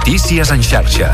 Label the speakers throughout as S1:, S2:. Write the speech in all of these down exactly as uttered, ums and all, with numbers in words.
S1: Notícies en xarxa.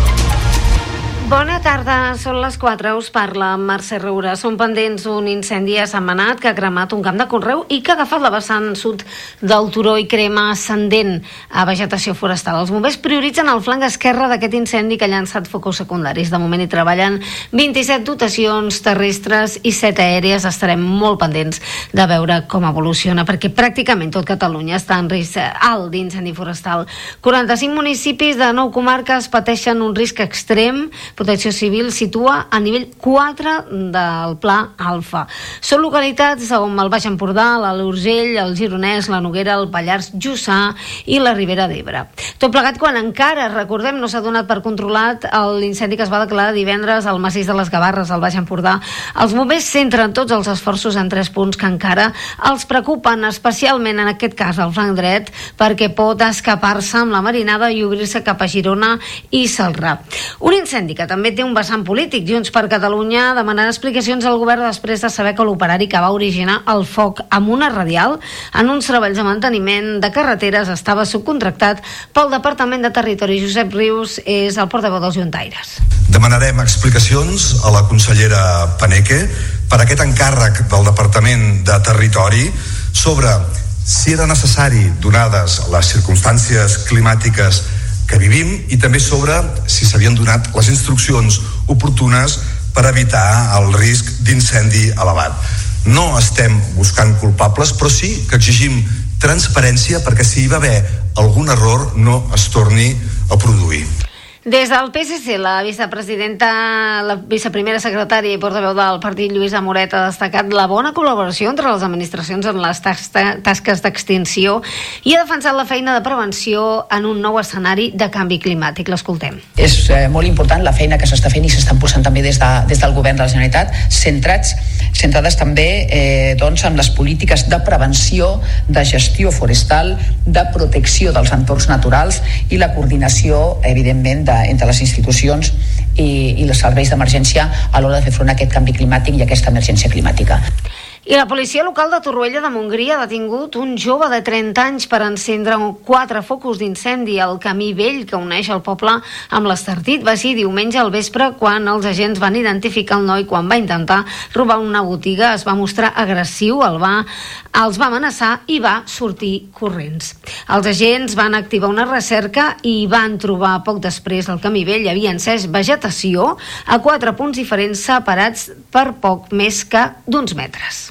S2: Bona tarda, són les quatre, us parla Mercè Roura. Són pendents un incendi a Sentmenat que ha cremat un camp de conreu i que ha agafat la vessant sud del turó i crema ascendent a vegetació forestal. Els bombers prioritzen el flanc esquerre d'aquest incendi que ha llançat focus secundaris. De moment hi treballen vint-i-set dotacions terrestres i set aèries. Estarem molt pendents de veure com evoluciona, perquè pràcticament tot Catalunya està en risc alt d'incendi forestal. quaranta-cinc municipis de nou comarques pateixen un risc extrem. Protecció Civil situa a nivell quatre del Pla Alfa. Són localitats com el Baix Empordà, l'Alt Urgell, el Gironès, la Noguera, el Pallars Jussà i la Ribera d'Ebre. Tot plegat quan encara, recordem, no s'ha donat per controlat l'incendi que es va declarar divendres al massís de les Gavarres, al Baix Empordà. Els bombers centren tots els esforços en tres punts que encara els preocupen, especialment en aquest cas el flanc dret, perquè pot escapar-se amb la marinada i obrir-se cap a Girona i Celrà. Un incendi que també té un vessant polític. Junts per Catalunya demanarà explicacions al govern després de saber que l'operari que va originar el foc amb una radial en uns treballs de manteniment de carreteres estava subcontractat pel Departament de Territori. Josep Rius és el portaveu dels juntaires.
S3: Demanarem explicacions a la consellera Paneque per aquest encàrrec del Departament de Territori sobre si era necessari, donades les circumstàncies climàtiques que vivim, i també sobre si s'havien donat les instruccions oportunes per evitar el risc d'incendi elevat. No estem buscant culpables, però sí que exigim transparència perquè si hi va haver algun error no es torni a produir.
S2: Des del P S C, la vicepresidenta, la viceprimera secretària i portaveu del partit, Lluïsa Moret, ha destacat la bona col·laboració entre les administracions en les tasques d'extinció i ha defensat la feina de prevenció en un nou escenari de canvi climàtic. L'escoltem.
S4: És eh, molt important la feina que s'està fent i s'estan posant també des, de, des del govern de la Generalitat, centrats, centrades també eh, doncs, en les polítiques de prevenció, de gestió forestal, de protecció dels entorns naturals i la coordinació, evidentment, de entre les institucions i, i els serveis d'emergència a l'hora de fer front a aquest canvi climàtic i a aquesta emergència climàtica.
S2: I la policia local de Torroella de Montgrí ha detingut un jove de trenta anys per encendre quatre focus d'incendi al camí vell que uneix el poble amb l'Estartit. Va ser diumenge al vespre quan els agents van identificar el noi quan va intentar robar una botiga. Es va mostrar agressiu, el va, els va amenaçar i va sortir corrents. Els agents van activar una recerca i van trobar poc després al camí vell hi havia encès vegetació a quatre punts diferents separats per poc més que d'uns metres.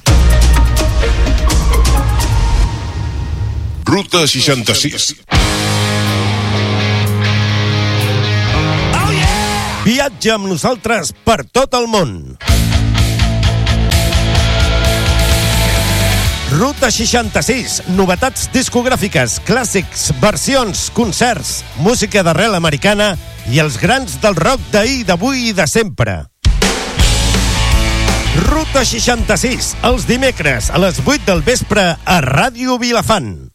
S5: Ruta seixanta-sis. Viatja amb nosaltres per tot el món. Ruta seixanta-sis. Novetats discogràfiques, clàssics, versions, concerts, música d'arrel americana i els grans del rock d'ahir, d'avui i de sempre. Ruta seixanta-sis, els dimecres a les vuit del vespre a Ràdio Vilafant.